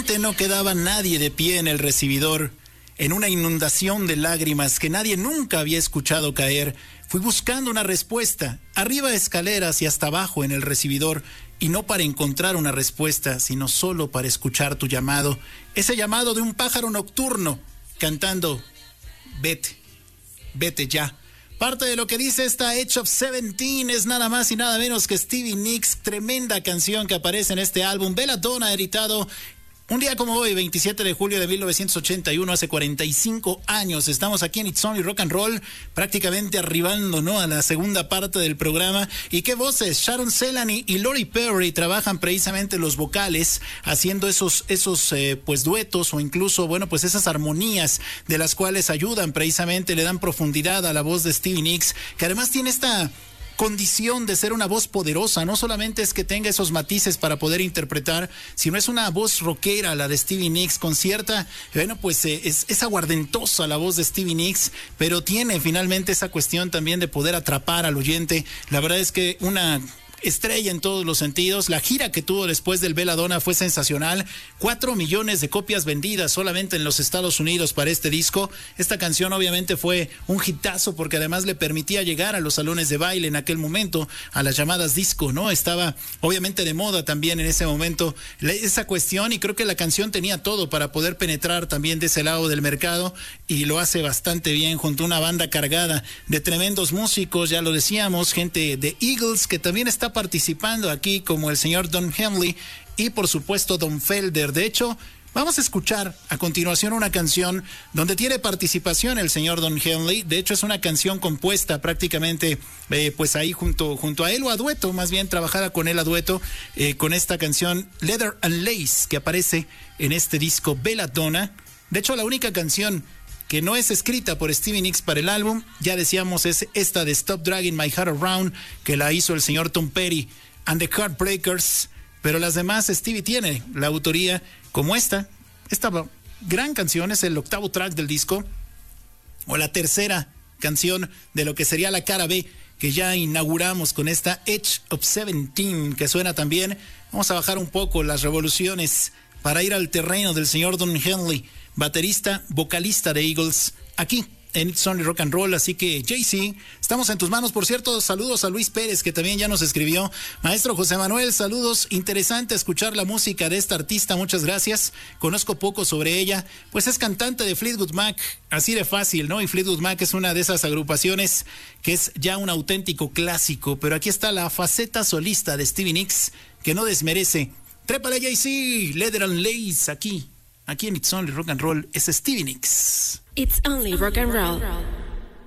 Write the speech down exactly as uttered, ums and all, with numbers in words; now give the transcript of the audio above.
repente no quedaba nadie de pie en el recibidor. En una inundación de lágrimas que nadie nunca había escuchado caer, fui buscando una respuesta, arriba escaleras y hasta abajo en el recibidor, y no para encontrar una respuesta, sino solo para escuchar tu llamado, ese llamado de un pájaro nocturno, cantando, vete, vete ya. Parte de lo que dice esta Age of Seventeen es nada más y nada menos que Stevie Nicks, tremenda canción que aparece en este álbum, Belladonna, editado un día como hoy, veintisiete de julio de mil novecientos ochenta y uno, hace cuarenta y cinco años. Estamos aquí en It's Only Rock and Roll, prácticamente arribando, ¿no?, a la segunda parte del programa. ¿Y qué voces? Sharon Celany y Lori Perry trabajan precisamente los vocales, haciendo esos, esos eh, pues duetos o incluso, bueno, pues esas armonías de las cuales ayudan precisamente, le dan profundidad a la voz de Stevie Nicks, que además tiene esta condición de ser una voz poderosa. No solamente es que tenga esos matices para poder interpretar, sino es una voz rockera la de Stevie Nicks, con cierta, bueno, pues eh, es, es aguardentosa la voz de Stevie Nicks, pero tiene finalmente esa cuestión también de poder atrapar al oyente. La verdad es que una estrella en todos los sentidos. La gira que tuvo después del Belladonna fue sensacional. Cuatro millones de copias vendidas solamente en los Estados Unidos para este disco. Esta canción obviamente fue un hitazo porque además le permitía llegar a los salones de baile en aquel momento, a las llamadas disco, ¿no? Estaba obviamente de moda también en ese momento esa cuestión, y creo que la canción tenía todo para poder penetrar también de ese lado del mercado, y lo hace bastante bien junto a una banda cargada de tremendos músicos, ya lo decíamos, gente de Eagles que también está participando aquí, como el señor Don Henley y por supuesto Don Felder. De hecho, vamos a escuchar a continuación una canción donde tiene participación el señor Don Henley. De hecho, es una canción compuesta prácticamente eh, pues ahí junto, junto a él, o a dueto, más bien trabajada con él a dueto, eh, con esta canción Leather and Lace que aparece en este disco Belladonna. De hecho, la única canción que no es escrita por Stevie Nicks para el álbum, ya decíamos, es esta de Stop Dragging My Heart Around, que la hizo el señor Tom Petty and the Heartbreakers, pero las demás Stevie tiene la autoría, como esta. Esta gran canción es el octavo track del disco, o la tercera canción de lo que sería la cara B, que ya inauguramos con esta Age of Seventeen, que suena también. Vamos a bajar un poco las revoluciones para ir al terreno del señor Don Henley, baterista, vocalista de Eagles, aquí en It's Only Rock and Roll. Así que, Jay-Z, estamos en tus manos. Por cierto, saludos a Luis Pérez, que también ya nos escribió. Maestro José Manuel, saludos. Interesante escuchar la música de esta artista, muchas gracias. Conozco poco sobre ella, pues es cantante de Fleetwood Mac, así de fácil, ¿no? Y Fleetwood Mac es una de esas agrupaciones que es ya un auténtico clásico, pero aquí está la faceta solista de Stevie Nicks, que no desmerece. Trépale, Jay-Z, Leather and Lace, aquí. Aquí en It's Only Rock and Roll es Stevie Nicks. It's Only Rock and Roll.